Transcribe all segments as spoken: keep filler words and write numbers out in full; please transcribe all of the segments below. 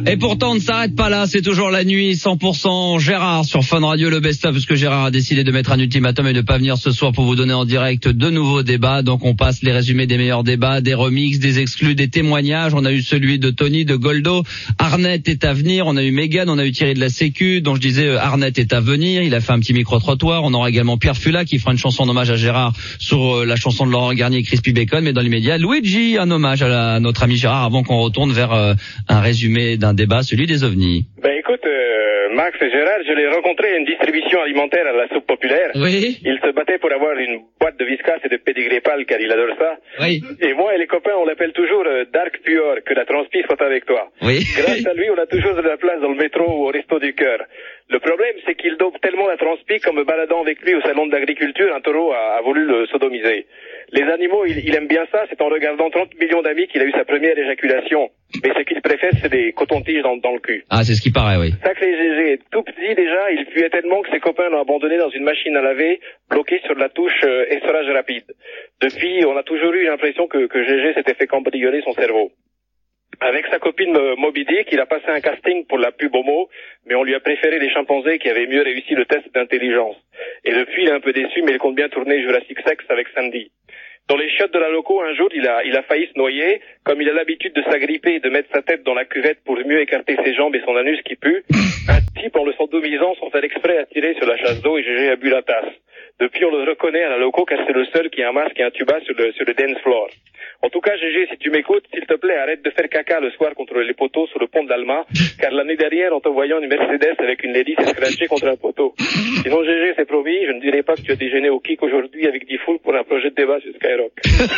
Et pourtant, on ne s'arrête pas là, c'est toujours la nuit, cent pour cent Gérard sur Fun Radio, le best-of, parce que Gérard a décidé de mettre un ultimatum et de pas venir ce soir pour vous donner en direct de nouveaux débats. Donc on passe les résumés des meilleurs débats, des remixes, des exclus, des témoignages. On a eu celui de Tony, de Goldo, Arnett est à venir, on a eu Mégane, on a eu Thierry de la Sécu, dont je disais Arnett est à venir, il a fait un petit micro-trottoir. On aura également Pierre Fula qui fera une chanson en hommage à Gérard sur la chanson de Laurent Garnier et Crispy Bacon, mais dans l'immédiat, Luigi, un hommage à, la, à notre ami Gérard avant qu'on retourne vers euh, un résumé d'un débat, celui des ovnis. Ben écoute, euh, Max et Gérard, je l'ai rencontré à une distribution alimentaire à la soupe populaire. Oui. Il se battait pour avoir une boîte de Whiskas et de pédigré pâle car il adore ça. Oui. Et moi et les copains, on l'appelle toujours euh, Dark Pure, que la transpi soit avec toi. Oui. Grâce à lui, on a toujours de la place dans le métro ou au resto du cœur. Le problème, c'est qu'il dope tellement la transpi qu'en me baladant avec lui au salon de l'agriculture, un taureau a, a voulu le sodomiser. Les animaux, il, il aime bien ça, c'est en regardant trente millions d'amis qu'il a eu sa première éjaculation. Mais ce qu'il préfère, c'est des cotons-tiges dans, dans le cul. Ah, c'est ce qui paraît, oui. Sacré Gégé, tout petit déjà, il fuyait tellement que ses copains l'ont abandonné dans une machine à laver, bloqué sur la touche euh, essorage rapide. Depuis, on a toujours eu l'impression que, que Gégé s'était fait cambrioler son cerveau. Avec sa copine euh, Moby Dick, il a passé un casting pour la pub Homo, mais on lui a préféré les chimpanzés qui avaient mieux réussi le test d'intelligence. Et depuis, il est un peu déçu, mais il compte bien tourner Jurassic Sex avec Sandy. Dans les chiottes de la loco, un jour, il a, il a failli se noyer. Comme il a l'habitude de s'agripper et de mettre sa tête dans la cuvette pour mieux écarter ses jambes et son anus qui pue, un type, en le sodomisant, sans faire exprès, a tiré sur la chasse d'eau et Gégé a bu la tasse. Depuis, on le reconnaît à la loco car c'est le seul qui a un masque et un tuba sur le, sur le dance floor. En tout cas, Gégé, si tu m'écoutes, s'il te plaît, arrête de faire caca le soir contre les poteaux sur le pont de l'Alma, car l'année dernière, en te voyant une Mercedes avec une lady s'est scratchée contre un poteau. Sinon, Gégé, c'est promis, je ne dirai pas que tu as déjeuné au kick aujourd'hui avec D-Fool pour un projet de débat sur Skyrock.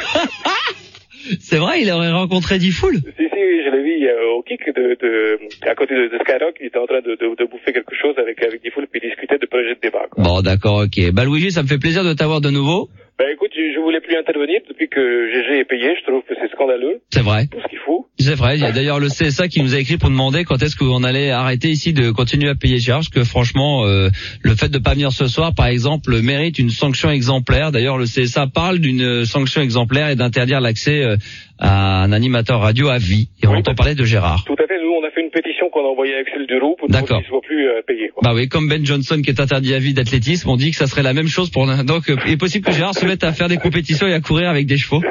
C'est vrai, il aurait rencontré D-Fool. Si, si, je l'ai vu euh, au kick de, de, à côté de, de Skyrock, il était en train de, de, de bouffer quelque chose avec, avec D-Fool, puis il discutait de projet de débat, quoi. Bon, d'accord, ok. Bah, Luigi, ça me fait plaisir de t'avoir de nouveau. Ben écoute, je, je voulais plus intervenir depuis que Gégé est payé, je trouve que c'est scandaleux. C'est vrai. Tout ce qu'il faut. C'est vrai, il y a d'ailleurs le C S A qui nous a écrit pour demander quand est-ce qu'on allait arrêter ici de continuer à payer Gérard, parce que franchement, euh, le fait de pas venir ce soir, par exemple, mérite une sanction exemplaire. D'ailleurs, le C S A parle d'une sanction exemplaire et d'interdire l'accès euh, à un animateur radio à vie. Et on Oui. entend parler de Gérard. Tout à fait, nous on a fait une pétition qu'on a envoyée à Axel Duroux pour D'accord. qu'il ne soit plus euh, payé, quoi. Bah oui, comme Ben Johnson qui est interdit à vie d'athlétisme, on dit que ça serait la même chose pour donc euh, il est possible que Gérard se mette à faire des compétitions et à courir avec des chevaux,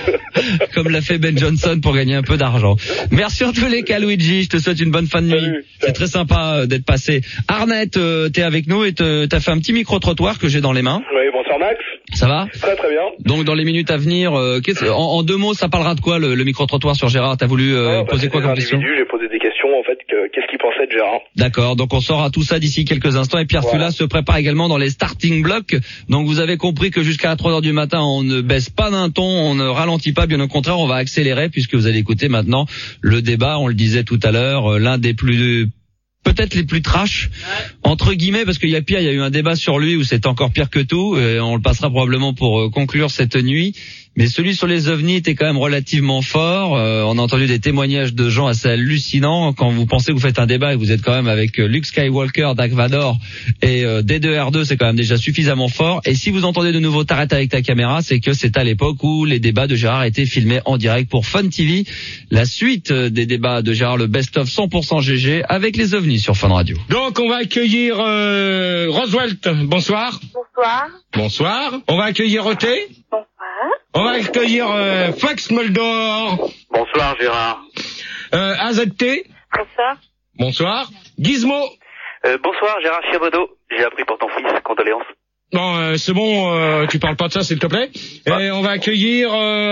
comme l'a fait Ben Johnson pour gagner un peu d'argent. Merci en tous les cas, Luigi. Je te souhaite une bonne fin de nuit. Salut. C'est très sympa euh, d'être passé. Arnett, euh, t'es avec nous et te- t'as fait un petit micro trottoir que j'ai dans les mains. Oui, bonsoir Max. Ça va? Très très bien. Donc dans les minutes à venir, euh, qu'est-ce- en, en deux mots, ça parlera de quoi le, le micro trottoir sur Gérard? T'as voulu euh, Ah, bah, poser c'est quoi des comme question? individus, j'ai posé des questions en fait, que- qu'est-ce qu'il pensait de Gérard. D'accord, donc on saura tout ça d'ici quelques instants et Pierre Voilà. Fula se prépare également dans les starting blocks. Donc vous avez compris que jusqu'à trois heures du matin, on ne baisse pas d'un ton, on ne ralentit pas, bien au contraire, on va accélérer puisque vous allez écouter maintenant le débat, on le disait tout à l'heure, euh, l'un des plus peut-être les plus trash, entre guillemets, parce qu'il y a pire, il y a eu un débat sur lui où c'est encore pire que tout, et on le passera probablement pour euh, conclure cette nuit. Mais celui sur les ovnis était quand même relativement fort. Euh, on a entendu des témoignages de gens assez hallucinants. Quand vous pensez que vous faites un débat et que vous êtes quand même avec euh, Luke Skywalker, Dark Vador et euh, D deux R deux, c'est quand même déjà suffisamment fort. Et si vous entendez de nouveau t'arrêtes avec ta caméra, c'est que c'est à l'époque où les débats de Gérard étaient filmés en direct pour Fun T V. La suite euh, des débats de Gérard, le best-of cent pour cent G G avec les ovnis sur Fun Radio. Donc on va accueillir euh, Roswelt. Bonsoir. Bonsoir. Bonsoir. On va accueillir O T. Bonsoir. On va accueillir euh, Fox Moldor. Bonsoir Gérard. Euh, A Z T. Bonsoir. Bonsoir. Gizmo. Euh, bonsoir Gérard Chiabodo. J'ai appris pour ton fils, condoléances. Bon, euh, c'est bon, euh, tu parles pas de ça s'il te plaît. Et on va accueillir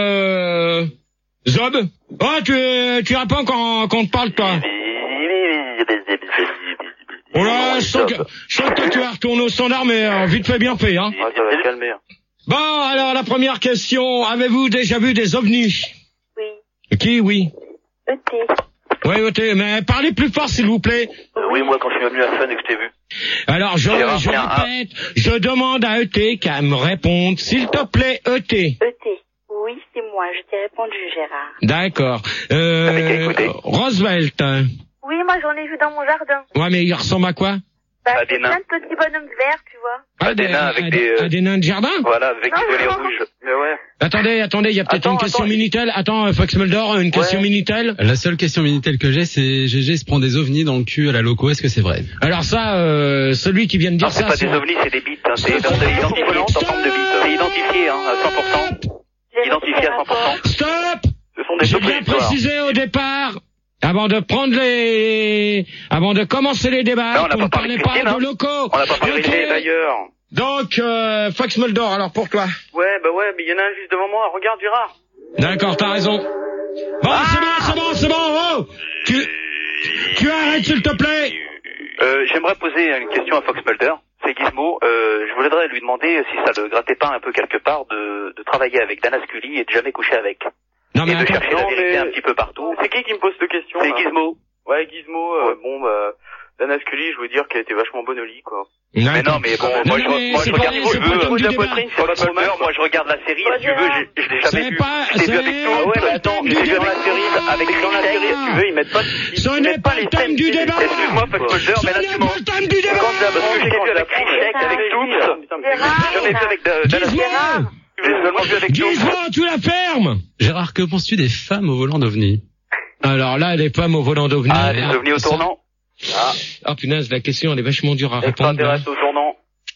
euh, Zob. Oh, tu tu réponds quand quand on te parle toi. Oh là, je sens que, je sens que tu vas retourner au standard, mais euh, vite fait bien fait, hein. Ah, ça va se calmer. Bon, alors la première question, avez-vous déjà vu des ovnis? Oui. Qui, oui? E T. Oui, O T, mais parlez plus fort s'il vous plaît. Euh, oui, moi quand je suis venu à Fun et que je t'ai vu. Alors, je, Gérard, je tiens, répète, je demande à E T qu'à me répondre, s'il te plaît, E T. E T. Oui, c'est moi. Je t'ai répondu, Gérard. D'accord. Avec Euh, écouter. Roosevelt. Oui, moi j'en ai vu dans mon jardin. Ouais, mais il ressemble à quoi? Bah, Bah, Ah, c'est des nains. plein de petits bonhommes verts, tu vois. Ah, des nains avec ah, des, euh, ah, des nains de jardin. Voilà, avec Non, des volets non. rouges. Mais ouais. Attendez, attendez, il y a peut-être Attends, une question attends. Minitel. Attends, euh, Fox Mulder, une question Ouais. Minitel. La seule question Minitel que j'ai, c'est G G se prend des ovnis dans le cul à la loco. Est-ce que c'est vrai? Alors ça, euh, celui qui vient de dire Non, c'est ça, pas des ovnis, c'est des bits. Hein. C'est dans des identifiantes en forme de bits. C'est identifié, hein, à cent pour cent. J'ai Identifié à cent pour cent. Stop. Ce sont des J'ai objets bien d'histoire. précisé au départ, avant de prendre les, avant de commencer les débats, Non, on n'a qu'on ne pas parlé parlait de pas Christine, de hein. locaux. On n'a pas parlé Ok. des d'ailleurs. Donc, euh, Fox Mulder, alors pour toi. Ouais, bah ouais, mais il y en a un juste devant moi. Regarde, Gérard. D'accord, t'as raison. Bon, Ah. c'est bon, c'est bon, c'est bon, oh Tu, tu arrêtes s'il te plaît. Euh, j'aimerais poser une question à Fox Mulder. C'est Gizmo. Euh, je voudrais lui demander si ça le grattait pas un peu quelque part de, de travailler avec Dana Scully et de jamais coucher avec. Non, Et mais de attends. chercher la Non, vérité mais- un petit peu partout. C'est qui qui me pose cette question C'est là Gizmo. Ouais, Gizmo, euh, bon, bah, Dana Scully, je voulais dire qu'elle était vachement bonne au lit, quoi. Mais non, mais bon, Non, moi, non, je, mais moi, c'est je pas- regarde, c'est si tu pas le veux, thème du de débat. poitrine, c'est pas trop mal. Moi, je regarde la série, si tu veux, je, je l'ai Ce jamais n'est vu. pas- Je l'ai ce vu avec n'est tout. Ah ouais, pas mais le attends, thème je du l'ai vu dans la débat. série, avec Dans la série, si tu veux, ils mettent pas, ils Ce mettent n'est pas le les thème scènes du débat. Excuse-moi, Fox Mulder, Ce mais là, n'est tu pas mens. le thème du débat. Quand j'ai parce que j'ai vu avec Crichek, avec Tooms, j'ai jamais vu avec Da- Dana Scully. Gizmo, J'ai seulement vu avec Tooms. Gizmo, tu la fermes. Gérard, que penses-tu des femmes au volant d'ovnis? Alors là, les femmes au volant d'ovni. Ah, des ovnis au Ça- tournant. Ah, Ah punaise, la question elle est vachement dure à répondre. là. extraterrestre au tournant.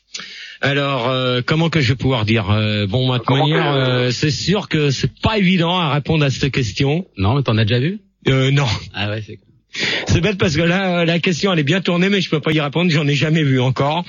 Alors, euh, comment que je vais pouvoir dire euh, Bon, de toute Comment manière, que- euh, c'est sûr que c'est pas évident à répondre à cette question. Non, mais t'en as déjà vu? Euh, non, Ah ouais, c'est c'est bête parce que là, euh, la question elle est bien tournée, mais je peux pas y répondre. J'en ai jamais vu encore.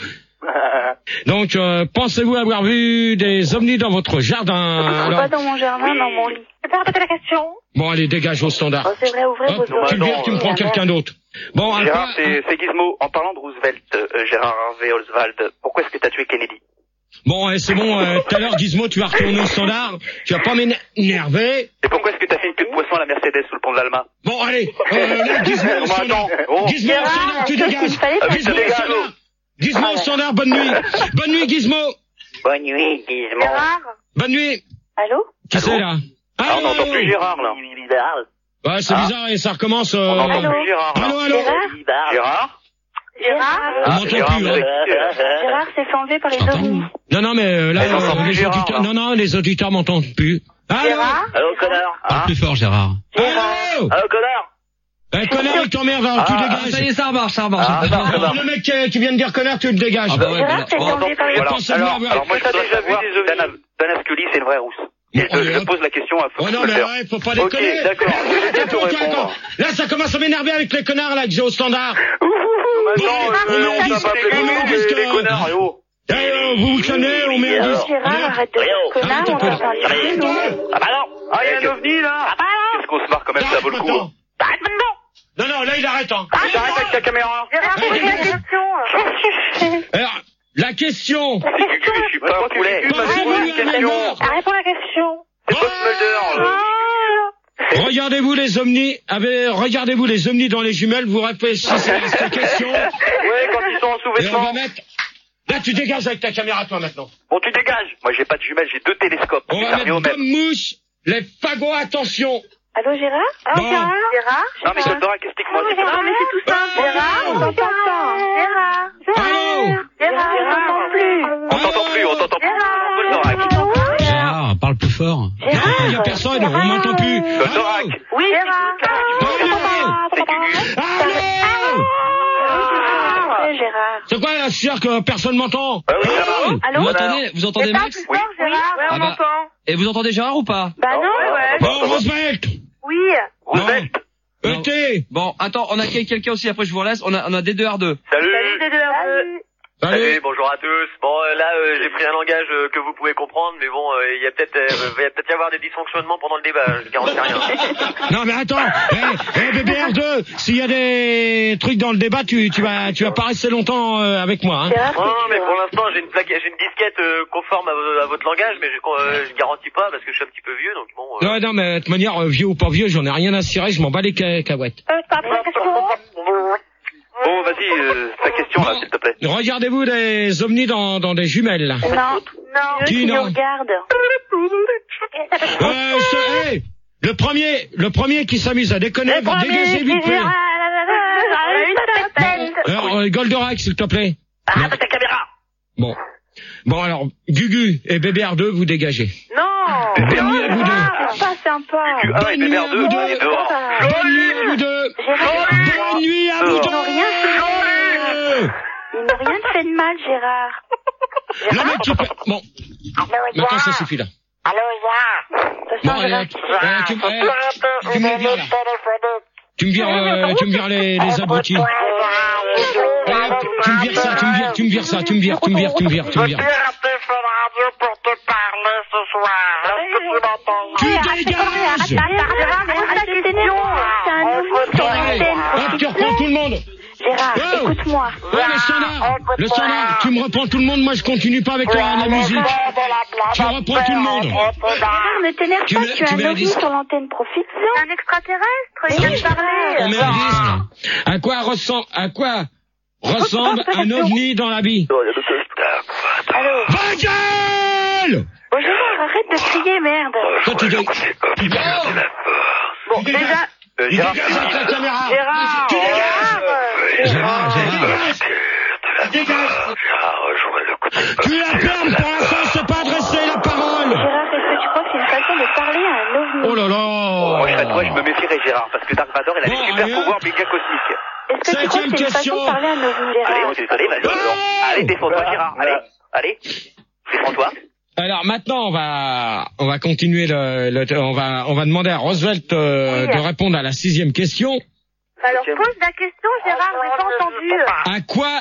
Donc, euh, pensez-vous avoir vu des ovnis dans votre jardin? Alors, Pas dans mon jardin, dans mon lit. Tu peux répéter la question? bon, allez, dégage au standard. Oh, c'est vrai, ouvrez Hop, vos tu oreilles. le vires, tu me prends quelqu'un d'autre. Bon, à Gérard, quoi- c'est c'est Gizmo. En parlant de Roosevelt, euh, Gérard Harvey Oswald, pourquoi est-ce que t'as tué Kennedy? Bon, eh, c'est bon. euh, Tout à l'heure, Gizmo, tu vas retourner au standard. Tu vas pas m'énerver. Et pourquoi est-ce que t'as fait une queue de poisson à la Mercedes sous le pont de l'Alma? Bon, allez, euh, là, Gizmo au Non, mais standard. attends, oh. Gizmo au standard, tu dégages. Il fallait Ah, mais Gizmo ça au dégage. standard. Gizmo au standard, bonne nuit. Bonne nuit, Gizmo. Bonne nuit, Gizmo. Gérard? Bonne nuit. Allô? Qui Allô c'est là? Ah, on n'entend Allô. plus Gérard, là. Ouais, c'est Ah. bizarre et ça recommence. Euh... On n'entend Allô plus Gérard, là. Allô, allô. Gérard? Gérard? Gérard? On Ah, m'entend Gérard, plus, vous hein. êtes- Gérard s'est fait enlever par les J'entends. ovnis. Non, non, mais euh, là, Elle n'entend euh, plus les Gérard, auditeurs, là. non, non, les auditeurs m'entendent plus. Allô. Gérard? Allô, connard? Parle Ah, plus fort, Gérard. Allô. allô, connard? Eh, connard, il t'emmerde, alors tu Ah, dégages. Ça y est, ça marche, ça marche. Ah, ça marche, ça Alors, marche. le mec qui, qui vient de dire connard, tu le dégages. Ah bah ouais, Gérard mais s'est là, fait on enlever par les Voilà. ovnis. pensez-vous Alors, avoir- alors moi, je T'as voudrais déjà vu savoir, des ovnis? Dana, Dana Scully, c'est une vraie rousse. Et Bon, je, allez, je hop. pose la question à Oh Fox non, mais Mulder. ouais, faut pas Ok, déconner. d'accord, Eh, je vais attends, te attends, répondre. attends. Là, ça commence à m'énerver avec les connards, là, que j'ai au standard. Maintenant, on euh, met on un n'a disque- pas appelé on met un les- disque- les connards, yo. Eh, euh, vous vous calmez, on met un disque. Gérard, Allez, hop. arrête de dire connard, Arrête un on peu. entend les Arrête, ovnis. hein. Ah bah non. Ah, il y a un ovni, là. Ah bah non. Qu'est-ce qu'on se marre quand même, ça vaut le coup. Attends. Arrête maintenant. Non, non, là, il arrête, hein. Arrête avec ta caméra. Gérard, pose la question. Qu'est-ce que tu fais? Alors, la question. La question. Je suis pas un poulet. Pensez-vous Posez une avoir question. un Réponds à la question. C'est Fox Mulder. là. Ah. Regardez-vous les omnis, avez, regardez-vous les omnis dans les jumelles, vous réfléchissez à cette question. Ouais, quand ils sont en Et on sous-vêtements. va mettre, là, tu dégages avec ta caméra, toi, maintenant. Bon, tu dégages. Moi, j'ai pas de jumelles, j'ai deux télescopes. On C'est va servi au mettre même. comme mouche, les fagots, attention. Allô, Gérard? Allô, Bon. Gérard? Gérard? Non, mais Goldberg, explique-moi. Oh, c'est Gérard, pas- mais c'est tout simple. Oh. Gérard, on t'entend pas. Gérard. Allô? Gérard, on t'entend plus. On t'entend plus, on t'entend plus. Gérard. Goldberg. Gérard, parle plus fort. Non, il y a personne, on m'entend plus. Goldberg. Oui, Gérard. C'est Gugu. Allô? Ouais, Gérard. C'est quoi, là, je suis sûr que personne m'entend? Ah oui, ça va. Allô? Allô? Vous entendez, vous entendez Parle Max? plus fort, Gérard. Ah bah, et vous entendez Gérard ou pas? Bah non. Ouais. Bon, Roosevelt. Oui. Roosevelt. Non. E T. Bon, attends, on a quel- quelqu'un aussi, après je vous relaisse, on a, on a D deux R deux. Salut. Salut, D deux R deux. Salut. bonjour à tous. Bon, euh, là, euh, j'ai pris un langage euh, que vous pouvez comprendre, mais bon, euh, il y a peut-être, euh, il va peut-être y avoir des dysfonctionnements pendant le débat. Je garantis rien. Non, mais attends. Eh, eh, B B R deux, s'il y a des trucs dans le débat, tu, tu vas, tu vas pas rester longtemps euh, avec moi, hein. Gérard, Non, non, c'est mais dur. pour l'instant, j'ai une plaquette, j'ai une disquette euh, conforme à, vo- à votre langage, mais je, euh, je garantis pas parce que je suis un petit peu vieux, donc bon. Euh... Non, non, mais de toute manière, euh, vieux ou pas vieux, j'en ai rien à cirer, je m'en bats les ca- cacahuètes. Euh, t'as pas la question? Bon, vas-y, euh, ta question, là, s'il te plaît. Regardez-vous des ovnis dans, dans des jumelles, là. Non. Non. Qui Qui non? nous regarde. Euh, je- hey, le premier, le premier qui s'amuse à déconner, va dégager vite fait. Gérard. Alors, euh, Goldorak, s'il te plaît. Arrête ta caméra. Bon. Bon, alors, Gugu et B B R deux, vous dégagez. Non. Bonne nuit à vous deux. C'est pas sympa. Ah ouais, Bonne nuit à B B R deux, vous deux. allez, dehors. Bonne nuit à vous deux. Gérard, Bonne nuit à vous ils n'ont rien fait. deux. Ils n'ont rien fait de mal, Gérard. Le mec qui peut... Bon, maintenant ça suffit là. Allô, Gérard. Bon, allez, euh, tu, euh, tu, euh, tu me les vires là. Tu me vires, euh, tu me vires les, les abrutis. Allez, hop, tu me vires ça, tu me vires, tu me vires ça, tu me vires, tu me vires, tu me vires, tu me vires. Tu dégages! Allez, hop, tu reprends tout le monde. Gérard, Oh. écoute-moi. Ouais, le standard, le standard, tu me reprends tout le monde, moi je continue pas avec la, la musique. Tu reprends tout le monde. Gérard, ne t'énerve Tu pas, mets- tu tu as mets un un ovni disque. sur l'antenne, profite-en. Un extraterrestre, il vient de On parler. met un disque. À quoi ressemble, à quoi ressemble un ovni dans l'habit? Allô. Va gueule! Oh, Gérard, arrête de crier, merde. Toi, tu dégages. Tu dégages. Bon, déjà, Euh, Tu Gérard, dégages avec la caméra. Gérard, Tu dégages. Gérard, Gérard. Tu dégages. Tu la perds pour l'instant, c'est pas adressé la parole. Gérard, est-ce que tu crois que c'est une façon de parler à un ovni? Oh là moi, je serais toi, je là. me méfierais, Gérard, parce que Dark Vador, il a Bon, des super allez, pouvoirs hop. méga cosmiques. Est-ce que tu crois Septième que c'est une façon question. de parler à un ovni, Allez, Gérard? moi, je suis désolé, vas-y, Oh. allez, défends-toi, Gérard, allez, allez, défends-toi. Alors maintenant, on va on va continuer le, le on va on va demander à Roosevelt euh, de répondre à la sixième question. Alors, pose la question, Gérard, j'ai pas entendu. À quoi